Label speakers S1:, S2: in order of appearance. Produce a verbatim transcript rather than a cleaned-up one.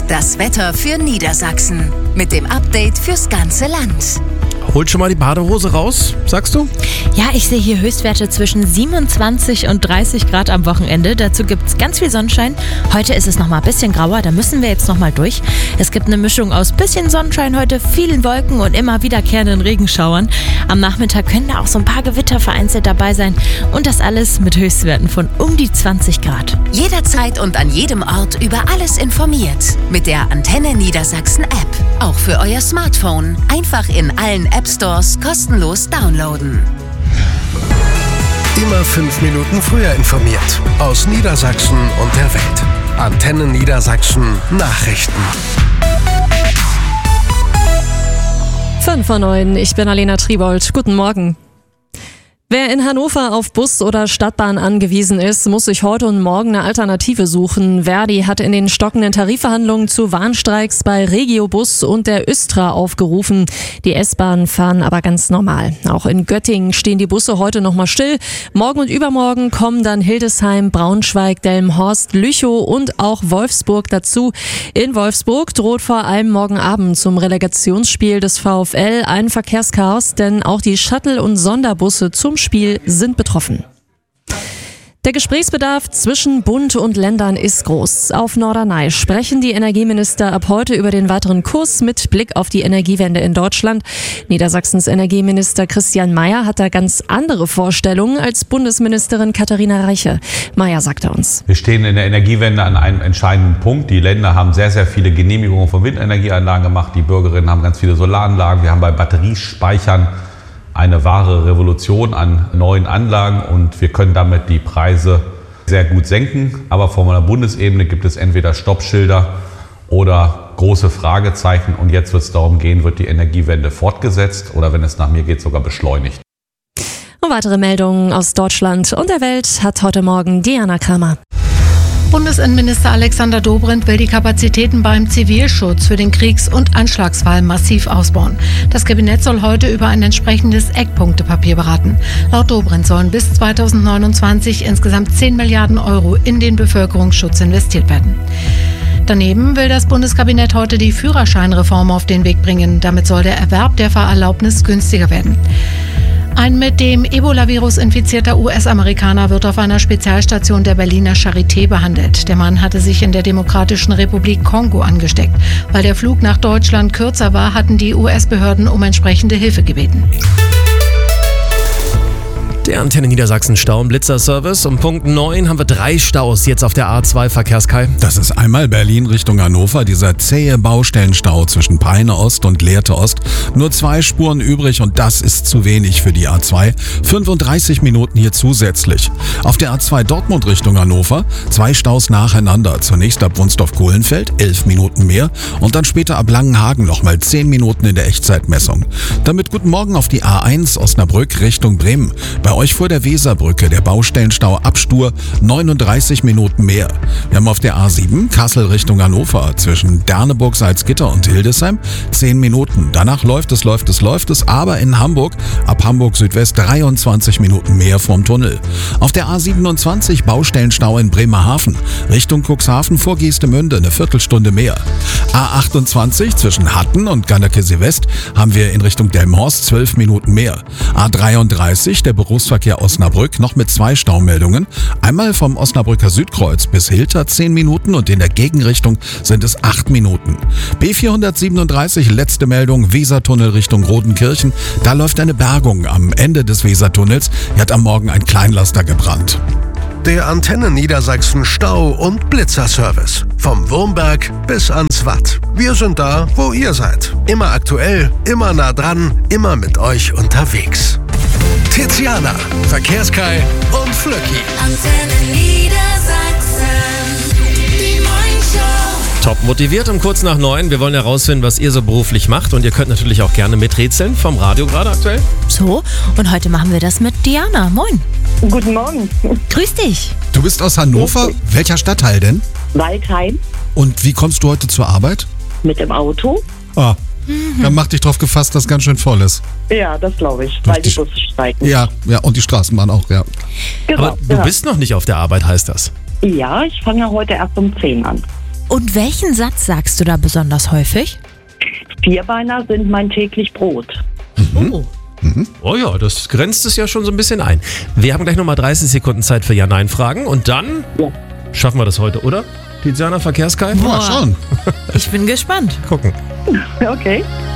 S1: Das Wetter für Niedersachsen mit dem Update fürs ganze Land.
S2: Holt schon mal die Badehose raus, sagst du?
S3: Ja, ich sehe hier Höchstwerte zwischen siebenundzwanzig und dreißig Grad am Wochenende. Dazu gibt es ganz viel Sonnenschein. Heute ist es noch mal ein bisschen grauer, da müssen wir jetzt noch mal durch. Es gibt eine Mischung aus bisschen Sonnenschein heute, vielen Wolken und immer wiederkehrenden Regenschauern. Am Nachmittag können da auch so ein paar Gewitter vereinzelt dabei sein. Und das alles mit Höchstwerten von um die zwanzig Grad.
S1: Jederzeit und an jedem Ort über alles informiert. Mit der Antenne Niedersachsen App. Auch für euer Smartphone. Einfach in allen App Stores kostenlos downloaden.
S4: Immer fünf Minuten früher informiert. Aus Niedersachsen und der Welt. Antenne Niedersachsen Nachrichten.
S5: fünf vor neun, ich bin Alena Tribold. Guten Morgen. Wer in Hannover auf Bus oder Stadtbahn angewiesen ist, muss sich heute und morgen eine Alternative suchen. Verdi hat in den stockenden Tarifverhandlungen zu Warnstreiks bei Regiobus und der Östra aufgerufen. Die S-Bahnen fahren aber ganz normal. Auch in Göttingen stehen die Busse heute noch mal still. Morgen und übermorgen kommen dann Hildesheim, Braunschweig, Delmenhorst, Lüchow und auch Wolfsburg dazu. In Wolfsburg droht vor allem morgen Abend zum Relegationsspiel des VfL ein Verkehrschaos, denn auch die Shuttle- und Sonderbusse zum Spiel sind betroffen. Der Gesprächsbedarf zwischen Bund und Ländern ist groß. Auf Norderney sprechen die Energieminister ab heute über den weiteren Kurs mit Blick auf die Energiewende in Deutschland. Niedersachsens Energieminister Christian Mayer hat da ganz andere Vorstellungen als Bundesministerin Katharina Reiche. Mayer sagte uns:
S6: Wir stehen in der Energiewende an einem entscheidenden Punkt. Die Länder haben sehr, sehr viele Genehmigungen von Windenergieanlagen gemacht. Die Bürgerinnen haben ganz viele Solaranlagen. Wir haben bei Batteriespeichern eine wahre Revolution an neuen Anlagen und wir können damit die Preise sehr gut senken. Aber von der Bundesebene gibt es entweder Stoppschilder oder große Fragezeichen. Und jetzt wird es darum gehen, wird die Energiewende fortgesetzt oder, wenn es nach mir geht, sogar beschleunigt.
S5: Und weitere Meldungen aus Deutschland und der Welt hat heute Morgen Diana Kramer.
S7: Bundesinnenminister Alexander Dobrindt will die Kapazitäten beim Zivilschutz für den Kriegs- und Anschlagsfall massiv ausbauen. Das Kabinett soll heute über ein entsprechendes Eckpunktepapier beraten. Laut Dobrindt sollen bis zweitausendneunundzwanzig insgesamt zehn Milliarden Euro in den Bevölkerungsschutz investiert werden. Daneben will das Bundeskabinett heute die Führerscheinreform auf den Weg bringen. Damit soll der Erwerb der Fahrerlaubnis günstiger werden. Ein mit dem Ebola-Virus infizierter U S-Amerikaner wird auf einer Spezialstation der Berliner Charité behandelt. Der Mann hatte sich in der Demokratischen Republik Kongo angesteckt. Weil der Flug nach Deutschland kürzer war, hatten die U S-Behörden um entsprechende Hilfe gebeten.
S2: Der Antenne Niedersachsen Stau- und Blitzer-Service. Um Punkt neun haben wir drei Staus jetzt auf der A zwei Verkehrskai.
S8: Das ist einmal Berlin Richtung Hannover, dieser zähe Baustellenstau zwischen Peine Ost und Lehrte Ost. Nur zwei Spuren übrig und das ist zu wenig für die A zwei. fünfunddreißig Minuten hier zusätzlich. Auf der A zwei Dortmund Richtung Hannover zwei Staus nacheinander. Zunächst ab Wunsdorf-Kohlenfeld, elf Minuten mehr und dann später ab Langenhagen nochmal zehn Minuten in der Echtzeitmessung. Damit guten Morgen auf die A eins Osnabrück Richtung Bremen. Bei euch vor der Weserbrücke der Baustellenstau Abstur, neununddreißig Minuten mehr. Wir haben auf der A sieben Kassel Richtung Hannover zwischen Derneburg, Salzgitter und Hildesheim zehn Minuten. Danach läuft es, läuft es, läuft es, aber in Hamburg ab Hamburg Südwest dreiundzwanzig Minuten mehr vom Tunnel. Auf der A siebenundzwanzig Baustellenstau in Bremerhaven Richtung Cuxhaven vor Geestemünde eine Viertelstunde mehr. A achtundzwanzig zwischen Hatten und Ganneke West haben wir in Richtung Delmenhorst zwölf Minuten mehr. A dreiunddreißig der Berufsverkehr Osnabrück noch mit zwei Staumeldungen. Einmal vom Osnabrücker Südkreuz bis Hilter zehn Minuten und in der Gegenrichtung sind es acht Minuten. B vierhundertsiebenunddreißig letzte Meldung, Wesertunnel Richtung Rodenkirchen. Da läuft eine Bergung am Ende des Wesertunnels. Hier hat am Morgen ein Kleinlaster gebrannt.
S4: Der Antenne Niedersachsen Stau- und Blitzer-Service. Vom Wurmberg bis ans Watt. Wir sind da, wo ihr seid. Immer aktuell, immer nah dran, immer mit euch unterwegs. Tiziana, Verkehrskai und Flöcki.
S1: Antenne Niedersachsen, die Morningshow.
S2: Top motiviert um kurz nach neun. Wir wollen herausfinden, was ihr so beruflich macht und ihr könnt natürlich auch gerne miträtseln vom Radio gerade aktuell.
S3: So, und heute machen wir das mit Diana. Moin.
S9: Guten Morgen.
S3: Grüß dich.
S8: Du bist aus Hannover. Welcher Stadtteil denn?
S9: Waldheim.
S8: Und wie kommst du heute zur Arbeit?
S9: Mit dem Auto.
S8: Ah, mhm. Dann mach dich drauf gefasst, dass ganz schön voll ist.
S9: Ja, das glaube ich,
S8: Durch
S9: weil die
S8: die
S9: Busse steigen.
S8: Ja, ja, und die Straßenbahn auch, ja.
S9: Genau,
S2: Aber du
S9: ja.
S2: bist noch nicht auf der Arbeit, heißt das?
S9: Ja, ich fange heute erst um zehn an.
S3: Und welchen Satz sagst du da besonders häufig?
S9: Vierbeiner sind mein täglich Brot.
S2: Oh. Oh ja, das grenzt es ja schon so ein bisschen ein. Wir haben gleich nochmal dreißig Sekunden Zeit für Ja-Nein-Fragen und dann
S9: Ja.
S2: schaffen wir das heute, oder? Tiziana, Verkehrskai?
S8: Mal schauen.
S3: Ich bin gespannt.
S2: Gucken.
S9: Okay.